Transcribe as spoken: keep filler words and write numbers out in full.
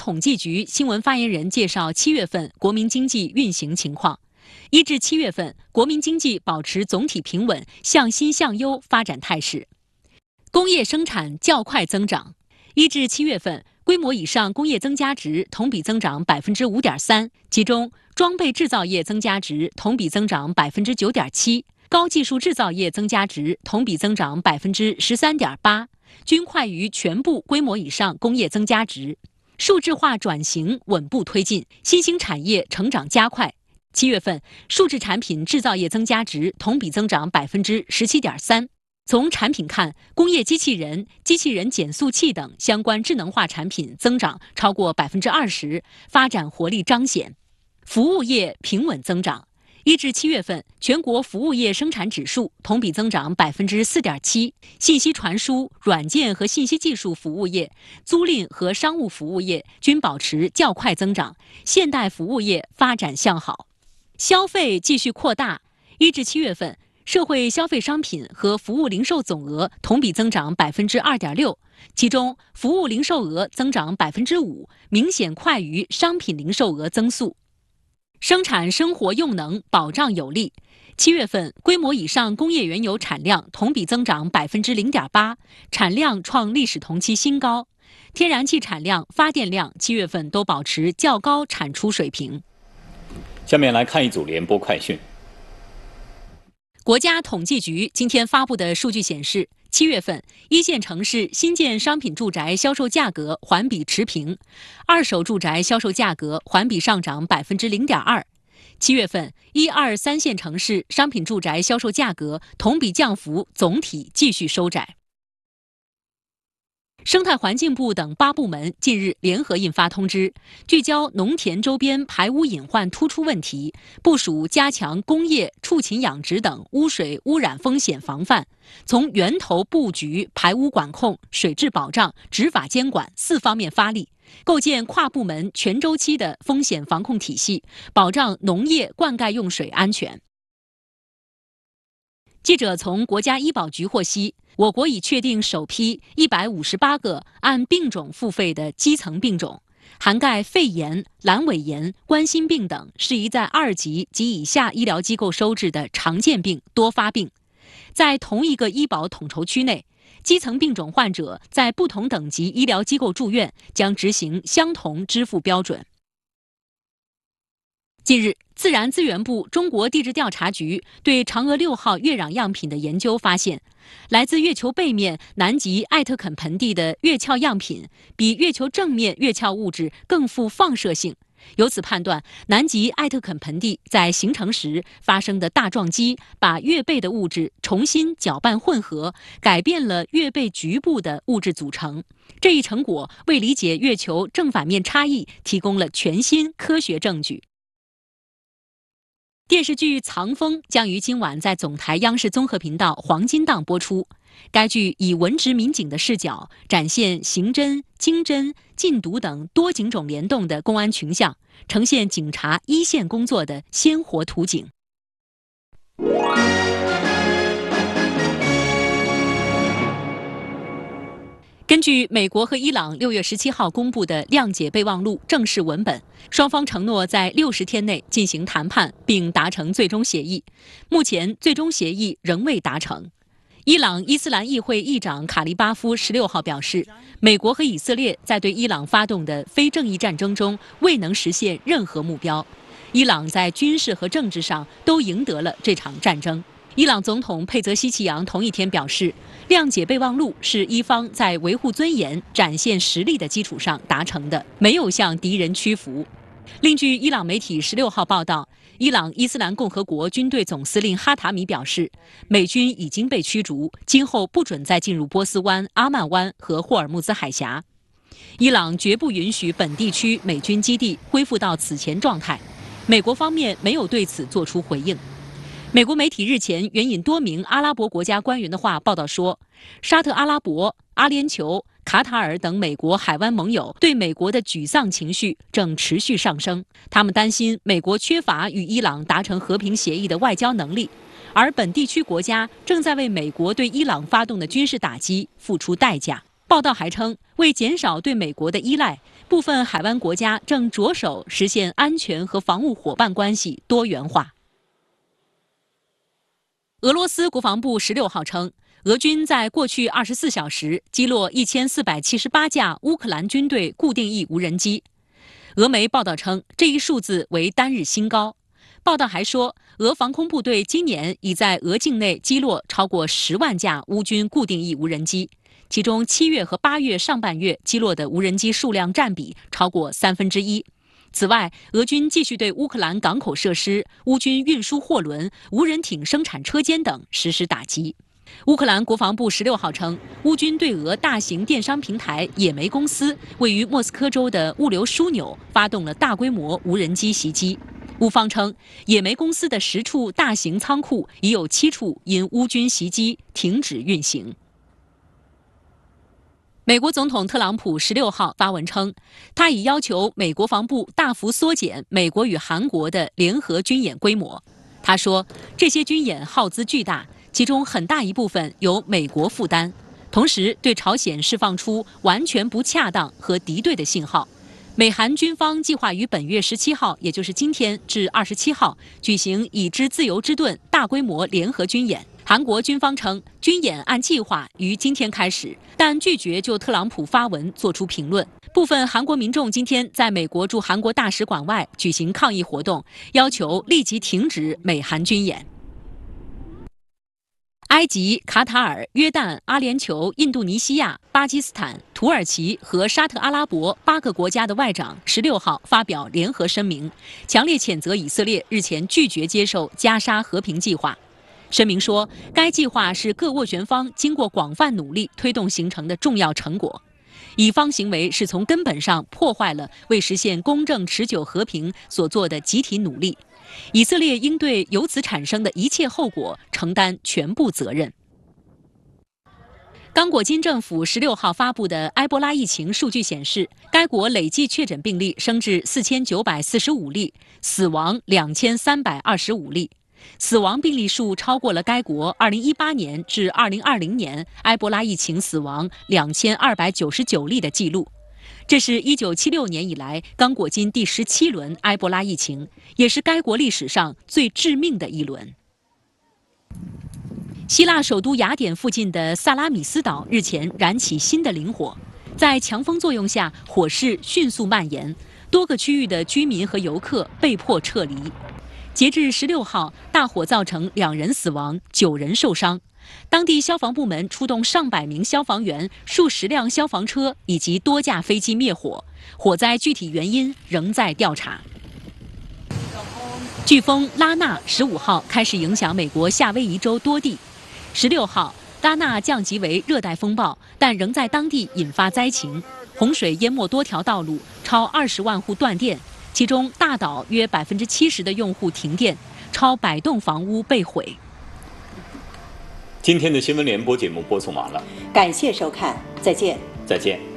统计局新闻发言人介绍七月份国民经济运行情况。一至七月份，国民经济保持总体平稳、向新向优发展态势，工业生产较快增长。一至七月份，规模以上工业增加值同比增长百分之五点三，其中装备制造业增加值同比增长百分之九点七，高技术制造业增加值同比增长百分之十三点八，均快于全部规模以上工业增加值。数字化转型稳步推进，新兴产业成长加快。七月份，数字产品制造业增加值同比增长百分之十七点三。从产品看，工业机器人、机器人减速器等相关智能化产品增长超过百分之二十，发展活力彰显。服务业平稳增长。一至七月份，全国服务业生产指数同比增长百分之四点七，信息传输、软件和信息技术服务业、租赁和商务服务业均保持较快增长，现代服务业发展向好。消费继续扩大。一至七月份，社会消费商品和服务零售总额同比增长百分之二点六，其中服务零售额增长百分之五，明显快于商品零售额增速。生产生活用能保障有力。七月份，规模以上工业原油产量同比增长百分之零点八，产量创历史同期新高。天然气产量、发电量七月份都保持较高产出水平。 下面来看一组联播快讯。 国家统计局今天发布的数据显示，七月份一线城市新建商品住宅销售价格环比持平，二手住宅销售价格环比上涨百分之零点二。七月份一二三线城市商品住宅销售价格同比降幅总体继续收窄。生态环境部等八部门近日联合印发通知，聚焦农田周边排污隐患突出问题，部署加强工业、畜禽养殖等污水污染风险防范，从源头布局、排污管控、水质保障、执法监管四方面发力，构建跨部门全周期的风险防控体系，保障农业灌溉用水安全。记者从国家医保局获悉，我国已确定首批一百五十八个按病种付费的基层病种，涵盖肺炎、阑尾炎、冠心病等适宜在二级及以下医疗机构收治的常见病、多发病。在同一个医保统筹区内，基层病种患者在不同等级医疗机构住院将执行相同支付标准。近日，自然资源部中国地质调查局对嫦娥六号月壤样品的研究发现，来自月球背面南极艾特肯盆地的月壳样品比月球正面月壳物质更富放射性。由此判断，南极艾特肯盆地在形成时发生的大撞击，把月背的物质重新搅拌混合，改变了月背局部的物质组成。这一成果为理解月球正反面差异提供了全新科学证据。电视剧《藏风》将于今晚在总台央视综合频道黄金档播出。该剧以文职民警的视角，展现刑侦、经侦、禁毒等多警种联动的公安群像，呈现警察一线工作的鲜活图景。根据美国和伊朗六月十七号公布的谅解备忘录正式文本，双方承诺在六十天内进行谈判并达成最终协议。目前，最终协议仍未达成。伊朗伊斯兰议会议长卡利巴夫十六号表示，美国和以色列在对伊朗发动的非正义战争中未能实现任何目标，伊朗在军事和政治上都赢得了这场战争。伊朗总统佩泽希奇扬同一天表示，谅解备忘录是伊方在维护尊严、展现实力的基础上达成的，没有向敌人屈服。另据伊朗媒体十六号报道，伊朗伊斯兰共和国军队总司令哈塔米表示，美军已经被驱逐，今后不准再进入波斯湾、阿曼湾和霍尔木兹海峡。伊朗绝不允许本地区美军基地恢复到此前状态，美国方面没有对此作出回应。美国媒体日前援引多名阿拉伯国家官员的话报道说，沙特阿拉伯、阿联酋、卡塔尔等美国海湾盟友对美国的沮丧情绪正持续上升，他们担心美国缺乏与伊朗达成和平协议的外交能力，而本地区国家正在为美国对伊朗发动的军事打击付出代价。报道还称，为减少对美国的依赖， 部分海湾国家正着手实现安全和防务伙伴关系多元化。俄罗斯国防部十六号称，俄军在过去二十四小时击落一千四百七十八架乌克兰军队固定翼无人机。俄媒报道称，这一数字为单日新高。报道还说，俄防空部队今年已在俄境内击落超过十万架乌军固定翼无人机，其中七月和八月上半月击落的无人机数量占比超过三分之一。此外，俄军继续对乌克兰港口设施、乌军运输货轮、无人艇生产车间等实施打击。乌克兰国防部十六号称，乌军对俄大型电商平台野莓公司位于莫斯科州的物流枢纽发动了大规模无人机袭击。乌方称，野莓公司的十处大型仓库已有七处因乌军袭击停止运行。美国总统特朗普十六号发文称，他已要求美国防部大幅缩减美国与韩国的联合军演规模。他说，这些军演耗资巨大，其中很大一部分由美国负担，同时对朝鲜释放出完全不恰当和敌对的信号。美韩军方计划于本月十七号，也就是今天至二十七号举行已知自由之盾大规模联合军演。韩国军方称，军演按计划于今天开始，但拒绝就特朗普发文作出评论。部分韩国民众今天在美国驻韩国大使馆外举行抗议活动，要求立即停止美韩军演。埃及、卡塔尔、约旦、阿联酋、印度尼西亚、巴基斯坦、土耳其和沙特阿拉伯八个国家的外长十六号发表联合声明，强烈谴责以色列日前拒绝接受加沙和平计划。声明说，该计划是各斡旋方经过广泛努力推动形成的重要成果。以方行为是从根本上破坏了为实现公正持久和平所做的集体努力。以色列应对由此产生的一切后果承担全部责任。刚果金政府十六号发布的埃博拉疫情数据显示，该国累计确诊病例升至四千九百四十五例，死亡两千三百二十五例。死亡病例数超过了该国二零一八年至二零二零年埃博拉疫情死亡两千二百九十九例的记录。这是一九七六年以来刚果金第十七轮埃博拉疫情，也是该国历史上最致命的一轮。希腊首都雅典附近的萨拉米斯岛日前燃起新的林火，在强风作用下，火势迅速蔓延，多个区域的居民和游客被迫撤离。截至十六号，大火造成两人死亡，九人受伤。当地消防部门出动上百名消防员、数十辆消防车以及多架飞机灭火，火灾具体原因仍在调查。飓风拉纳十五号开始影响美国夏威夷州多地。十六号，拉纳降级为热带风暴，但仍在当地引发灾情，洪水淹没多条道路，超二十万户断电。其中，大岛约百分之七十的用户停电，超百栋房屋被毁。 今天的新闻联播节目播送完了， 感谢收看，再见。 再见。